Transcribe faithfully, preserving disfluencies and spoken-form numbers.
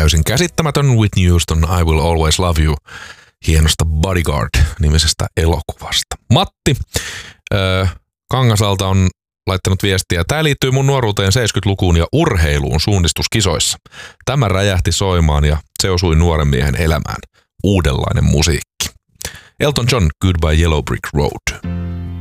täysin käsittämätön Whitney Houston I Will Always Love You hienosta Bodyguard-nimisestä elokuvasta. Matti äh, Kangasalta on laittanut viestiä. Tämä liittyy mun nuoruuteen seitsemänkymmentälukuun ja urheiluun suunnistuskisoissa. Tämä räjähti soimaan ja se osui nuoren miehen elämään. Uudenlainen musiikki. Elton John, Goodbye Yellow Brick Road.